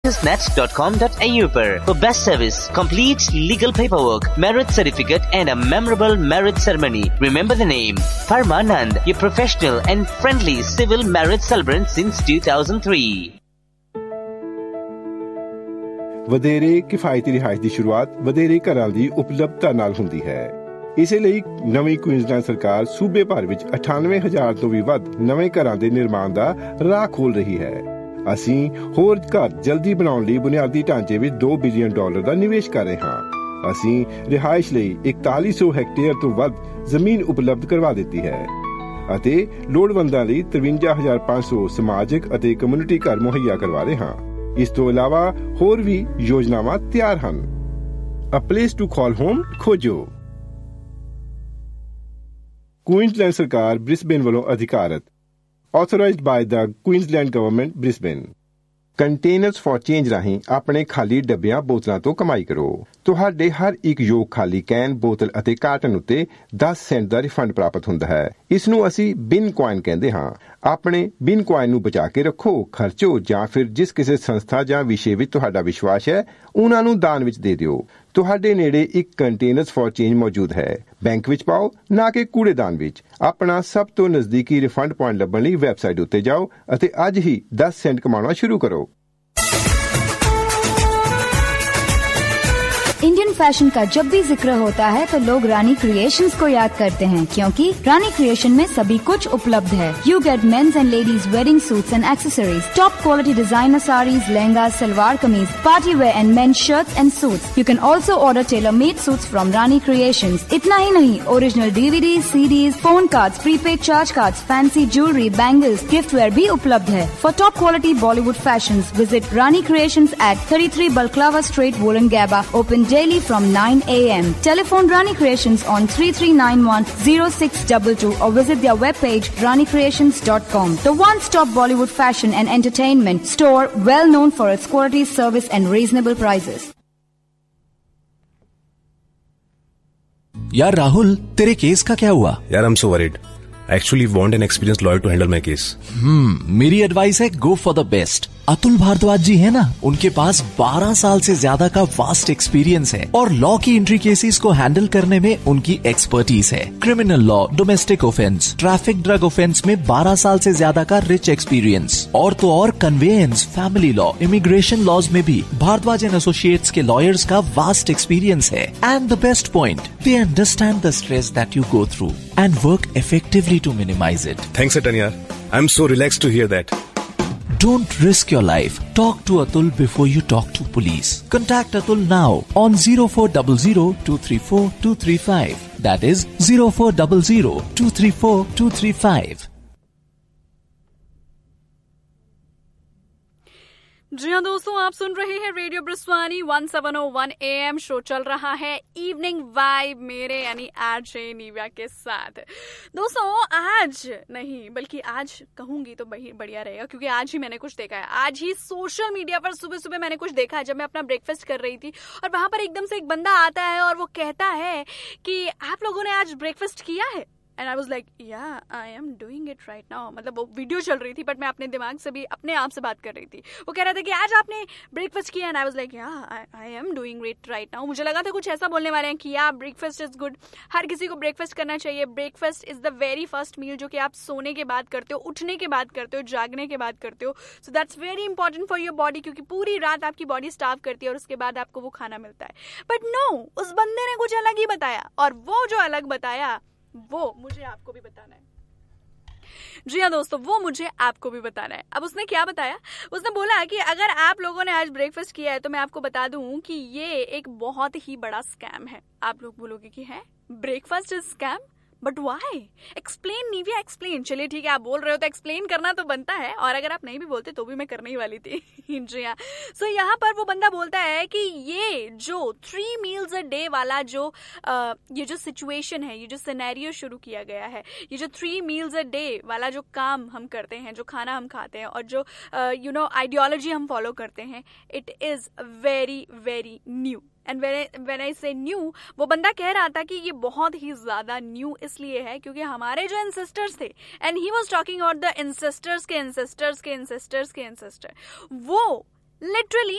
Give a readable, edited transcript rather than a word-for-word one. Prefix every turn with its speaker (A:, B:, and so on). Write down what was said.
A: practicenet.com.au पर for best service, complete legal paperwork, merit certificate and a memorable merit ceremony. Remember the name Parmanand, your professional and friendly civil merit celebrant since 2003.
B: ਵਧੇਰੇ ਕਿਫਾਇਤੀ ਰਿਹਾਇਸ਼ ਦੀ ਸ਼ੁਰੂਆਤ ਵਧੇਰੇ ਘਰਾਂ ਦੀ ਉਪਲਬਧਤਾ ਨਾਲ ਹੁੰਦੀ ਹੈ। ਇਸੇ ਲਈ ਨਵੀਂ ਕੁਈਨਜ਼ਲੈਂਡ ਸਰਕਾਰ ਸੂਬੇ ਭਰ ਵਿੱਚ 98,000 ਤੋਂ ਵੀ ਵੱਧ ਨਵੇਂ ਘਰਾਂ ਦੇ ਨਿਰਮਾਣ ਦਾ ਰਾਹ ਖੋਲ ਰਹੀ ਹੈ। ਅਸੀਂ ਹੋਰ ਘਰ ਜਲਦੀ ਬਣਾਉਣ ਲਈ ਬੁਨਿਆਦੀ ਢਾਂਚੇ ਵਿੱਚ $2 ਬਿਲੀਅਨ ਦਾ ਨਿਵੇਸ਼ ਕਰ ਰਹੇ ਹਾਂ। ਅਸੀਂ ਰਿਹਾਇਸ਼ ਲਈ 4100 ਹੈਕਟੇਅਰ ਤੋਂ ਵੱਧ ਜ਼ਮੀਨ ਉਪਲਬਧ ਕਰਵਾ ਦਿੱਤੀ ਹੈ ਅਤੇ ਲੋੜਵੰਦਾਂ ਲਈ 53,500 ਸਮਾਜਿਕ ਅਤੇ ਕਮਿਊਨਿਟੀ ਘਰ ਮੁਹੱਈਆ ਕਰਵਾ ਰਹੇ ਹਾਂ। ਇਸ ਤੋਂ ਇਲਾਵਾ ਹੋਰ ਵੀ ਯੋਜਨਾਵਾਂ ਤਿਆਰ ਹਨ। A place to call home ਖੋਜੋ। ਕੁਈਨਜ਼ਲੈਂਡ ਸਰਕਾਰ ਬ੍ਰਿਸਬੇਨ ਵੱਲੋਂ ਅਧਿਕਾਰਤ authorized by the Queensland Government Brisbane। Containers for change ਰਾਹੀਂ ਆਪਣੇ ਖਾਲੀ ਡੱਬਿਆਂ ਬੋਤਲਾਂ ਤੋਂ ਕਮਾਈ ਕਰੋ। ਤੁਹਾਡੇ ਹਰ ਇੱਕ ਯੋਗ ਖਾਲੀ ਕੈਨ, ਬੋਤਲ ਅਤੇ ਕਾਰਟਨ ਉੱਤੇ 10 ਸੈਂਟ ਦਾ ਰਿਫੰਡ ਪ੍ਰਾਪਤ ਹੁੰਦਾ ਹੈ। ਇਸ ਨੂੰ ਅਸੀਂ ਬਿਨ ਕੁਆਇਨ ਕਹਿੰਦੇ ਹਾਂ। ਆਪਣੇ ਬਿਨ ਕੁਆਇਨ ਨੂੰ ਬਚਾ ਕੇ ਰੱਖੋ, ਖਰਚੋ ਜਾਂ ਫਿਰ ਜਿਸ ਕਿਸੇ ਸੰਸਥਾ ਜਾਂ ਵਿਸ਼ੇ ਵਿੱਚ ਤੁਹਾਡਾ ਵਿਸ਼ਵਾਸ ਹੈ ਉਹਨਾਂ ਨੂੰ ਦਾਨ ਵਿੱਚ ਦੇ ਦਿਓ। ਤੁਹਾਡੇ ਨੇੜੇ ਇੱਕ ਕੰਟੇਨਰਸ ਫॉर ਚੇਂਜ ਮੌਜੂਦ ਹੈ। ਬੈਂਕ ਵਿੱਚ ਪਾਓ, ਨਾ ਕਿ ਕੂੜੇਦਾਨ ਵਿੱਚ। ਆਪਣਾ ਸਭ ਤੋਂ ਨਜ਼ਦੀਕੀ ਰਿਫੰਡ ਪੁਆਇੰਟ ਲੱਭਣ ਲਈ ਵੈਬਸਾਈਟ ਉੱਤੇ ਜਾਓ ਅਤੇ ਅੱਜ ਹੀ 10 ਸੈਂਟ ਕਮਾਉਣਾ ਸ਼ੁਰੂ ਕਰੋ।
C: इंडियन फैशन का जब भी जिक्र होता है तो लोग रानी क्रिएशंस को याद करते हैं, क्योंकि रानी क्रिएशन में सभी कुछ उपलब्ध है। You get men's and ladies wedding suits and accessories, top quality designer sarees, lehengas, salwar kameez, party wear and men's shirts and suits. You can also order tailor-made suits from Rani Creations. इतना ही नहीं, original DVDs, CDs, phone cards, prepaid charge cards, fancy jewelry, bangles, giftware भी उपलब्ध है। For top quality Bollywood fashions, visit Rani Creations at 33 Balklava Street, Wollongabba. Open daily from 9 a.m. Telephone Rani Creations on 3391-0622 or visit their webpage ranicreations.com. The one-stop Bollywood fashion and entertainment store, well known for its quality, service and reasonable prices.
D: यार राहुल, तेरे case का क्या हुआ?
E: यार I'm so worried. I actually want an experienced lawyer to handle my case.
D: मेरी advice है go for the best. Atul Bhardwaj जी है ना, उनके पास 12 साल से ज्यादा का वास्ट एक्सपीरियंस है और लॉ की एंट्री केसेस को हैंडल करने में उनकी एक्सपर्टीज है। Criminal law, domestic offence, traffic, drug offence में 12 साल से ज्यादा का रिच एक्सपीरियंस। और तो और conveyance, family law, immigration laws में भी भारद्वाज एंड एसोसिएट्स के लॉयर्स का वास्ट एक्सपीरियंस है। And the best point, they understand the stress that you go through and work effectively to minimize it.
E: Thanks, Atanya. I'm so relaxed to hear that.
D: Don't risk your life. Talk to Atul before you talk to police. Contact Atul now on 0400-234-235. That is 0400-234-235.
F: जी हाँ दोस्तों, आप सुन रहे हैं radio ब्रिस्वानी 1701 AM। Show चल रहा है evening vibe मेरे यानी आरजे निव्या के साथ। दोस्तों आज नहीं बल्कि आज कहूंगी तो बढ़िया रहेगा, क्योंकि आज ही मैंने कुछ देखा है। आज ही सोशल मीडिया पर सुबह सुबह मैंने कुछ देखा जब मैं अपना ब्रेकफास्ट कर रही थी, और वहां पर एकदम से एक बंदा आता है और वो कहता है कि आप लोगों ने आज ब्रेकफास्ट किया है। एंड आई वॉज लाइक या I am doing it right now. मतलब वो वीडियो चल रही थी बट मैं अपने दिमाग से भी अपने आप से बात कर रही थी। वो कह रहा था कि आज आपने ब्रेकफास्ट किया, एंड आई वॉज लाइक या I am doing it right now. मुझे लगा था कुछ ऐसा बोलने वाले हैं कि या ब्रेकफास्ट इज गुड, हर किसी को ब्रेकफास्ट करना चाहिए। Breakfast is the very first meal जो कि आप सोने के बाद करते हो, उठने के बाद करते हो, जागने के बाद करते हो। So that's very important for your body, क्योंकि पूरी रात आपकी बॉडी स्टार्व करती है और उसके बाद आपको वो खाना मिलता है। बट नो, उस बंदे ने कुछ अलग ही बताया, और वो जो अलग बताया वो मुझे आपको भी बताना है। जी हाँ दोस्तों, वो मुझे आपको भी बताना है। अब उसने क्या बताया? उसने बोला कि अगर आप लोगों ने आज ब्रेकफास्ट किया है तो मैं आपको बता दूं कि ये एक बहुत ही बड़ा स्कैम है। आप लोग बोलोगे कि है breakfast is scam, but why? Explain Nivea, explain. चलिए ठीक है, आप बोल रहे हो तो एक्सप्लेन करना तो बनता है, और अगर आप नहीं भी बोलते तो भी मैं करने ही वाली थी। जी हाँ। सो यहाँ पर वो बंदा बोलता है कि ये जो 3 meals a day वाला जो ये जो सिचुएशन है, ये जो सिनेरियो शुरू किया गया है, ये जो 3 meals a day वाला जो काम हम करते हैं, जो खाना हम खाते हैं, और जो आइडियोलॉजी हम फॉलो करते हैं, it is very very new. And when I से न्यू, वो बंदा कह रहा था कि ये बहुत ही ज्यादा न्यू इसलिए है क्योंकि हमारे जो एंसेस्टर्स थे, and he was talking about the ancestors के एंसेस्टर्स के एंसेस्टर्स के एंसेस्टर, वो लिटरली